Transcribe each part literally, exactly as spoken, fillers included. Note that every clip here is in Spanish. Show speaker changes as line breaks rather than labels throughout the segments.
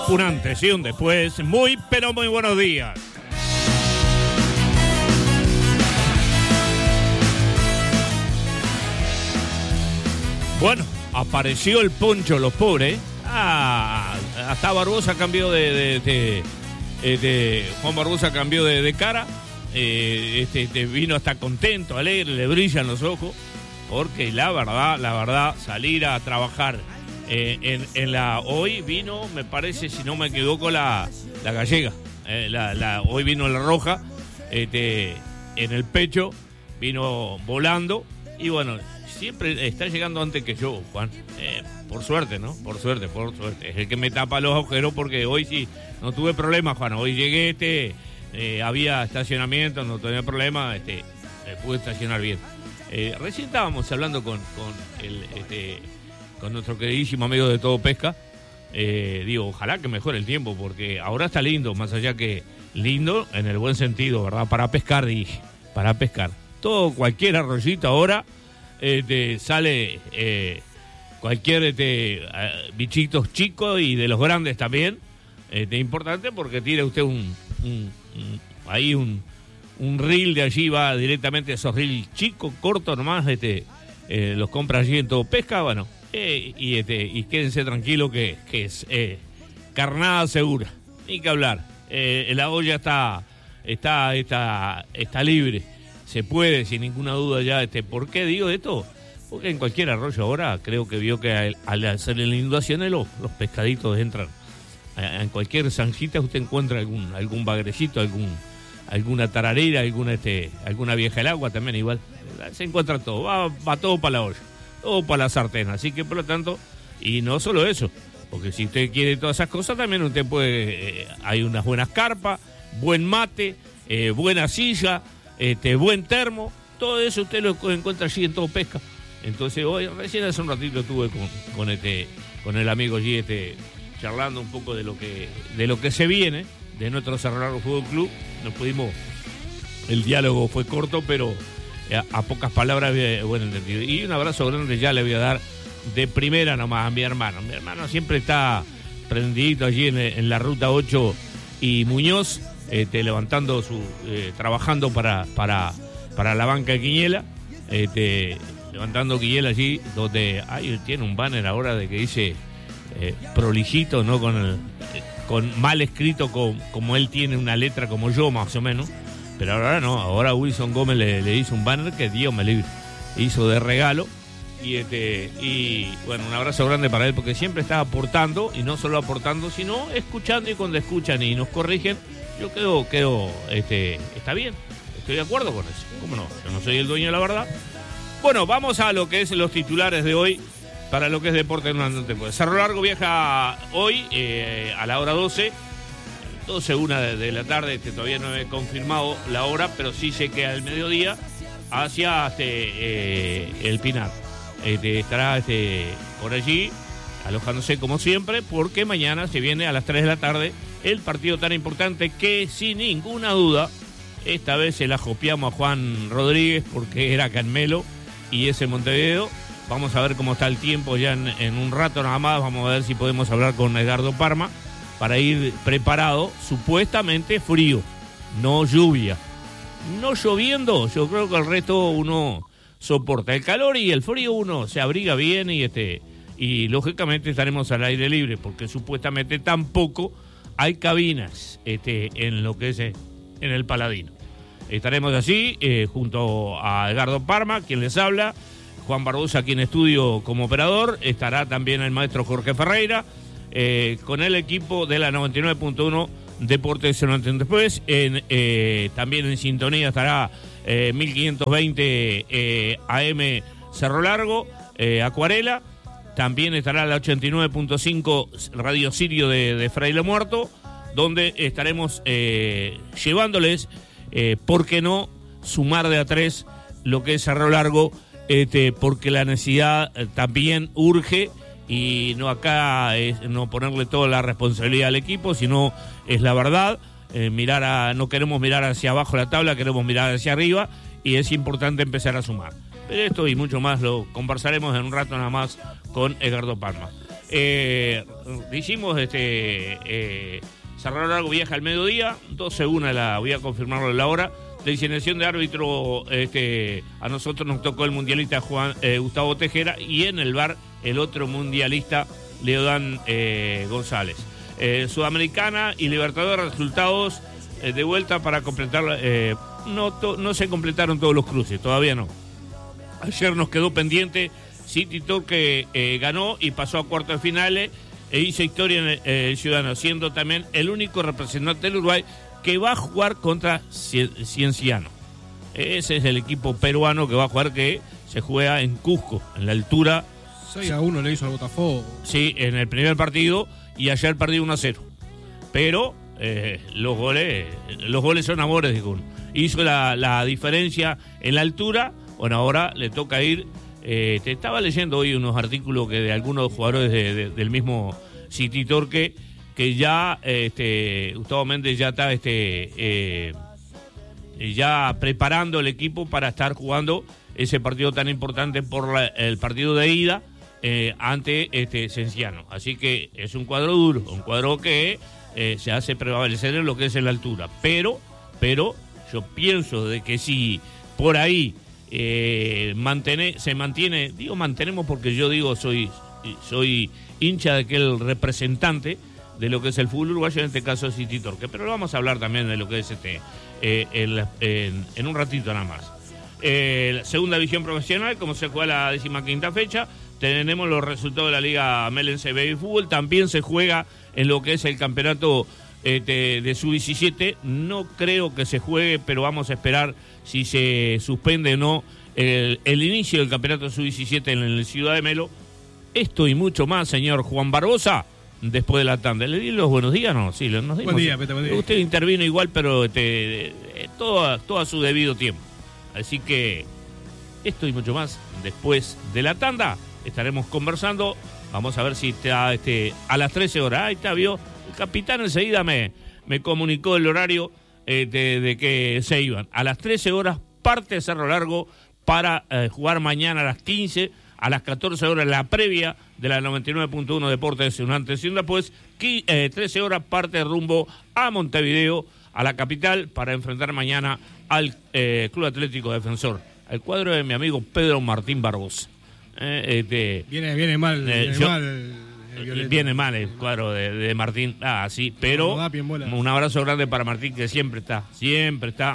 Un antes y un después. Muy, pero muy buenos días. Bueno, apareció el poncho, los pobres. Ah, hasta Barbosa cambió de... de, de, de, de Juan Barbosa cambió de, de cara. Eh, este, este vino hasta contento, alegre, le brillan los ojos. Porque la verdad, la verdad, salir a trabajar eh, en, en la... Hoy vino, me parece, si no me equivoco, la, la gallega. Eh, la, la, hoy vino la roja, este, en el pecho, vino volando. Y bueno, siempre está llegando antes que yo, Juan. Eh, por suerte, ¿no? Por suerte, por suerte. Es el que me tapa los agujeros porque hoy sí no tuve problemas, Juan. Hoy llegué, este, eh, había estacionamiento, no tenía problema, este, eh, pude estacionar bien. Eh, recién estábamos hablando con, con, el, este, con nuestro queridísimo amigo de Todo Pesca. Eh, digo, ojalá que mejore el tiempo, porque ahora está lindo, más allá que lindo en el buen sentido, ¿verdad? Para pescar, dije, para pescar. Todo, cualquier arroyito ahora, este, sale eh, cualquier este, bichitos chicos y de los grandes también. Este, importante porque tira usted un, un, un ahí un... un reel de allí, va directamente a esos reel chicos, cortos nomás, este, eh, los compra allí en Todo Pesca, bueno, eh, y este y quédense tranquilos que, que es eh, carnada segura, ni que hablar. Eh, la olla está, está, está, está libre, se puede sin ninguna duda ya. Este, ¿por qué digo esto? Porque en cualquier arroyo ahora creo que vio que al, al hacer la inundación los, los pescaditos entran. En cualquier zanjita usted encuentra algún, algún bagrecito, algún... alguna tararera, alguna este, alguna vieja del agua también igual. Se encuentra todo, va, va todo para la olla, todo para la sartén. Así que por lo tanto, y no solo eso, porque si usted quiere todas esas cosas, también usted puede, eh, hay unas buenas carpas, buen mate, eh, buena silla, este, buen termo, todo eso usted lo encuentra allí en Todo Pesca. Entonces hoy, recién hace un ratito estuve con, con este, con el amigo allí, este, charlando un poco de lo que, de lo que se viene de nuestro Cerro Largo Fútbol Club. Nos pudimos, el diálogo fue corto, pero a, a pocas palabras bueno entendido. Y un abrazo grande ya le voy a dar de primera nomás a mi hermano. Mi hermano siempre está prendidito allí en, en la ruta ocho y Muñoz, este, levantando su, eh, trabajando para, para, para la banca de Quiñela, este, levantando Quiñela allí, donde hay, tiene un banner ahora de que dice eh, prolijito, ¿no? Con el... Eh, con mal escrito con, como él tiene una letra como yo más o menos, pero ahora no, ahora Wilson Gómez le, le hizo un banner que Dios me libre, hizo de regalo y este y bueno, un abrazo grande para él porque siempre está aportando y no solo aportando sino escuchando, y cuando escuchan y nos corrigen yo quedo, quedo este, está bien, estoy de acuerdo con eso, ¿cómo no? Yo no soy el dueño de la verdad. Bueno, vamos a lo que es los titulares de hoy. Para lo que es deporte en una noche. Cerro Largo viaja hoy eh, a la hora doce, doce, una de, de la tarde, este, todavía no he confirmado la hora, pero sí sé que al mediodía hacia este, eh, el Pinar. Este, estará este, por allí, alojándose como siempre, porque mañana se viene a las tres de la tarde el partido tan importante que sin ninguna duda, esta vez se la jopiamos a Juan Rodríguez porque era Canmelo y ese Montevideo. Vamos a ver cómo está el tiempo ya en, en un rato nada más. Vamos a ver si podemos hablar con Edgardo Parma para ir preparado. Supuestamente frío, no lluvia. No lloviendo, yo creo que el resto uno soporta. El calor y el frío uno se abriga bien y este y lógicamente estaremos al aire libre porque supuestamente tampoco hay cabinas este, en lo que es en el Paladino. Estaremos así eh, junto a Edgardo Parma, quien les habla. Juan Barbosa aquí en estudio como operador, estará también el maestro Jorge Ferreira, eh, con el equipo de la noventa y nueve punto uno Deportes en antes después, en, eh, también en sintonía estará eh, mil quinientos veinte eh, A M Cerro Largo, eh, Acuarela, también estará la ochenta y nueve punto cinco Radio Sirio de, de Fraile Muerto, donde estaremos eh, llevándoles, eh, ¿por qué no?, sumar de a tres lo que es Cerro Largo, Este, porque la necesidad eh, también urge y no acá es no ponerle toda la responsabilidad al equipo, sino es la verdad, eh, mirar a, no queremos mirar hacia abajo la tabla, queremos mirar hacia arriba y es importante empezar a sumar. Pero esto y mucho más lo conversaremos en un rato nada más con Edgardo Parma. Eh, dijimos, este, eh, Cerro Largo viaja al mediodía, doce una, la, voy a confirmarlo la hora. Designación de árbitro, este, a nosotros nos tocó el mundialista Juan eh, Gustavo Tejera, y en el V A R el otro mundialista Leodán eh, González. Eh, Sudamericana y Libertadores, resultados eh, de vuelta para completar, eh, no, to, no se completaron todos los cruces, todavía no. Ayer nos quedó pendiente City Torque, eh, ganó y pasó a cuartos de finales e hizo historia en el, eh, el Ciudadano, siendo también el único representante del Uruguay que va a jugar contra Cienciano. Ese es el equipo peruano que va a jugar, que se juega en Cusco, en la altura.
seis a uno le hizo al Botafogo.
Sí, en el primer partido, y ayer perdió uno a cero. Pero eh, los goles los goles son amores, dijo uno. Hizo la, la diferencia en la altura. Bueno, ahora le toca ir. Eh, te estaba leyendo hoy unos artículos que de algunos jugadores de, de, del mismo City Torque, que ya este, Gustavo Méndez ya está este, eh, ya preparando el equipo para estar jugando ese partido tan importante por la, el partido de ida eh, ante este Cienciano. Así que es un cuadro duro, un cuadro que eh, se hace prevalecer en lo que es en la altura. Pero, pero yo pienso de que si por ahí eh, mantene, se mantiene, digo mantenemos porque yo digo soy, soy hincha de aquel representante de lo que es el fútbol uruguayo, en este caso City Torque, pero vamos a hablar también de lo que es este eh, el, en, en un ratito nada más. Eh, la segunda división profesional, como se juega la decimaquinta fecha, tenemos los resultados de la Liga Melense Baby Fútbol, también se juega en lo que es el campeonato eh, de, de sub diecisiete, no creo que se juegue, pero vamos a esperar si se suspende o no el, el inicio del campeonato sub diecisiete en el Ciudad de Melo. Esto y mucho más, señor Juan Barbosa, después de la tanda. ¿Le di los buenos días? No, sí, nos dimos.
Buen día, Pete, buen día.
Usted intervino igual, pero este, eh, todo, a, todo a su debido tiempo. Así que esto y mucho más después de la tanda estaremos conversando. Vamos a ver si está este, a las trece horas. Ahí está, vio. El capitán enseguida me, me comunicó el horario eh, de, de que se iban. A las trece horas parte de Cerro Largo para eh, jugar mañana a las quince. A las catorce horas la previa de la noventa y nueve punto uno Deportes, un antes y un después. eh, trece horas parte rumbo a Montevideo, a la capital, para enfrentar mañana al eh, Club Atlético Defensor, al cuadro de mi amigo Pedro Martín Barbosa. Eh, este,
viene, viene mal,
eh,
viene
yo,
mal el, el
viene mal el cuadro de, de Martín, ah, sí, pero no, un abrazo grande para Martín, que siempre está, siempre está,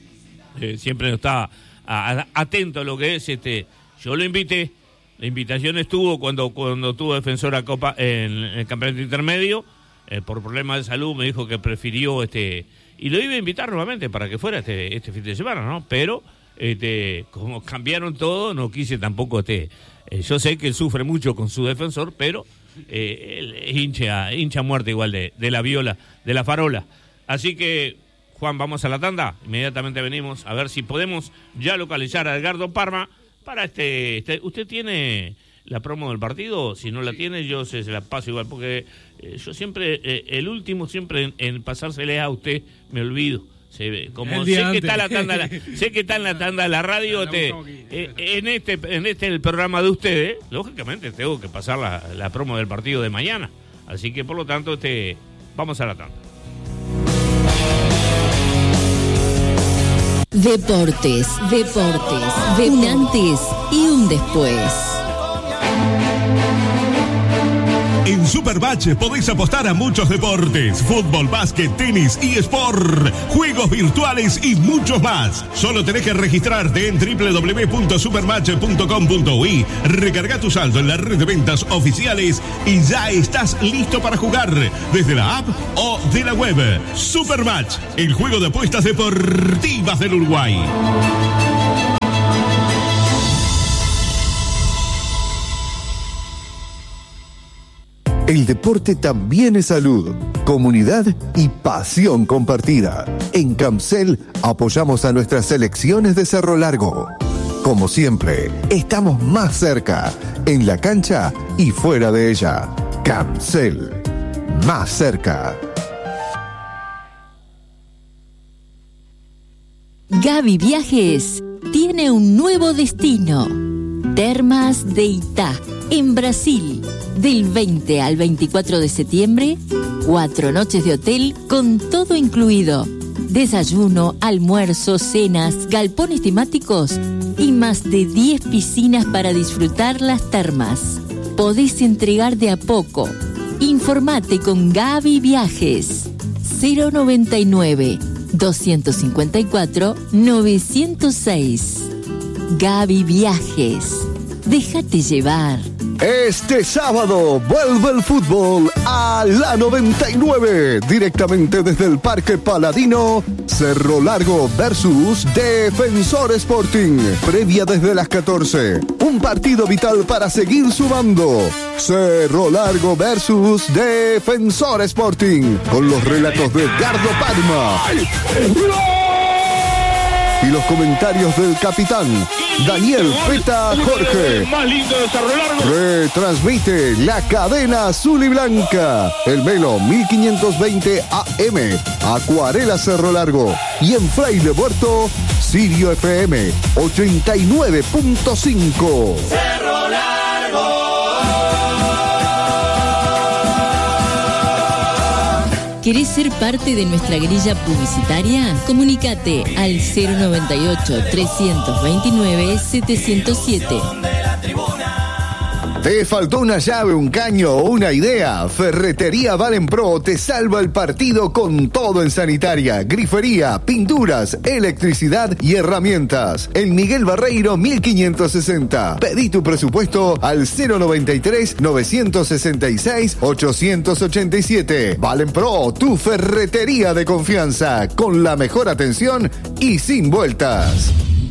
eh, siempre está a, a, atento a lo que es este. Yo lo invité. La invitación estuvo cuando cuando tuvo Defensora Copa en, en el campeonato intermedio, eh, por problemas de salud me dijo que prefirió este, y lo iba a invitar nuevamente para que fuera este, este fin de semana, ¿no? Pero este, como cambiaron todo, no quise tampoco este, eh, yo sé que él sufre mucho con su Defensor, pero eh, él es hincha, hincha muerte igual de, de la Viola, de la Farola. Así que, Juan, vamos a la tanda, inmediatamente venimos a ver si podemos ya localizar a Edgardo Parma. Para este, este, ¿usted tiene la promo del partido? Si no la sí. tiene, yo se, se la paso igual, porque eh, yo siempre, eh, el último, siempre en, en pasársele a usted, me olvido. Se ve, como sé que, está la tanda, la, sé que está en la tanda de la radio, no, te, eh, en este en este el programa de ustedes, lógicamente tengo que pasar la, la promo del partido de mañana. Así que, por lo tanto, este, vamos a la tanda.
Deportes, deportes, de un antes y un después.
En Supermatch podéis apostar a muchos deportes: fútbol, básquet, tenis, eSport, juegos virtuales y muchos más. Solo tenés que registrarte en doble u doble u doble u punto supermatch punto com punto u i, recarga tu saldo en la red de ventas oficiales y ya estás listo para jugar desde la app o de la web. Supermatch, el juego de apuestas deportivas del Uruguay.
El deporte también es salud, comunidad y pasión compartida. En Camcel apoyamos a nuestras selecciones de Cerro Largo. Como siempre, estamos más cerca, en la cancha y fuera de ella. Camcel, más cerca.
Gaby Viajes tiene un nuevo destino. Termas de Itá, en Brasil. Del veinte al veinticuatro de septiembre, cuatro noches de hotel con todo incluido. Desayuno, almuerzo, cenas, galpones temáticos y más de diez piscinas para disfrutar las termas. Podés entregar de a poco. Informate con Gaby Viajes. cero noventa y nueve, doscientos cincuenta y cuatro, novecientos seis. Gaby Viajes. Déjate llevar.
Este sábado vuelve el fútbol a la noventa y nueve, directamente desde el Parque Paladino. Cerro Largo versus Defensor Sporting, previa desde las catorce. Un partido vital para seguir sumando. Cerro Largo versus Defensor Sporting, con los relatos de Edgardo Palma y los comentarios del capitán Daniel Peta Jorge.
Más lindo de Cerro Largo.
Retransmite la cadena azul y blanca, el Melo mil quinientos veinte A M, Acuarela Cerro Largo, y en Fraile Muerto, Sirio F M ochenta y nueve punto cinco.
Cerro Largo.
¿Querés ser parte de nuestra grilla publicitaria? Comunícate al cero noventa y ocho, trescientos veintinueve, setecientos siete.
¿Te faltó una llave, un caño o una idea? Ferretería Valenpro te salva el partido con todo en sanitaria, grifería, pinturas, electricidad y herramientas. En Miguel Barreiro mil quinientos sesenta. Pedí tu presupuesto al cero noventa y tres, novecientos sesenta y seis, ochocientos ochenta y siete. Valenpro, tu ferretería de confianza, con la mejor atención y sin vueltas.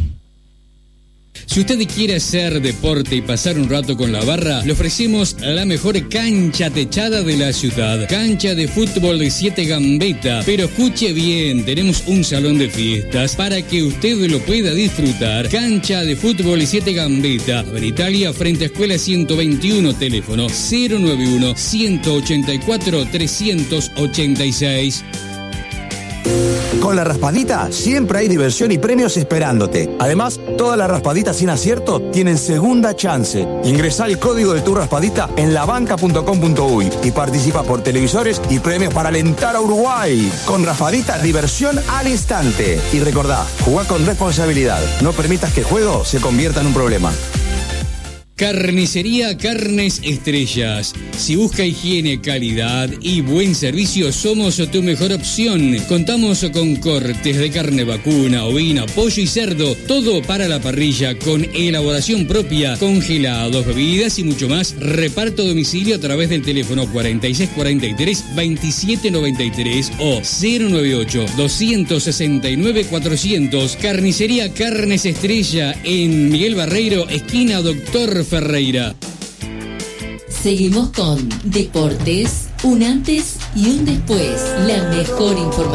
Si usted quiere hacer deporte y pasar un rato con la barra, le ofrecemos la mejor cancha techada de la ciudad. Cancha de fútbol de siete Gambetta. Pero escuche bien, tenemos un salón de fiestas para que usted lo pueda disfrutar. Cancha de fútbol de siete Gambetta. En Italia, frente a Escuela ciento veintiuno, teléfono cero noventa y uno, ciento ochenta y cuatro, trescientos ochenta y seis.
Con la raspadita siempre hay diversión y premios esperándote. Además, todas las raspaditas sin acierto tienen segunda chance. Ingresá el código de tu raspadita en labanca punto com punto uy y participa por televisores y premios para alentar a Uruguay. Con raspadita, diversión al instante. Y recordá, jugá con responsabilidad. No permitas que el juego se convierta en un problema.
Carnicería Carnes Estrellas. Si busca higiene, calidad y buen servicio, somos tu mejor opción. Contamos con cortes de carne vacuna, ovina, pollo y cerdo. Todo para la parrilla con elaboración propia, congelados, bebidas y mucho más. Reparto a domicilio a través del teléfono cuarenta y seis cuarenta y tres, veintisiete noventa y tres o cero noventa y ocho, doscientos sesenta y nueve, cuatrocientos. Carnicería Carnes Estrella en Miguel Barreiro, esquina Doctor Ferreira.
Seguimos con Deportes, un antes y un después. La mejor información.